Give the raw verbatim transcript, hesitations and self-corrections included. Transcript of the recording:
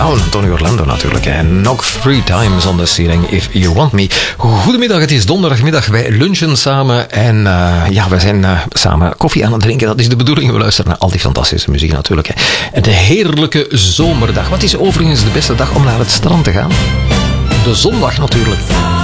Down, Tony Orlando natuurlijk. En Knock Three Times on the Ceiling If You Want Me. Goedemiddag, het is donderdagmiddag. Wij lunchen samen en uh, ja, we zijn uh, samen koffie aan het drinken. Dat is de bedoeling. We luisteren naar al die fantastische muziek natuurlijk. Hè. En de heerlijke zomerdag. Wat is overigens de beste dag om naar het strand te gaan? De zondag natuurlijk.